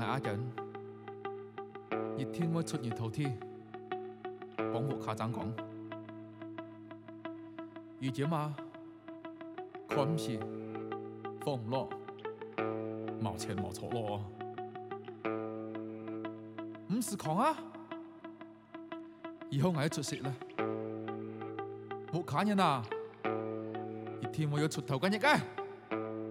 阿人，熱天會出熱頭天，幫我家長講，而且嘛，佢唔是放唔落，冇錢冇錯咯，唔是講啊，以後我要出息啦，冇看人啊，熱天我要出頭緊日嘅。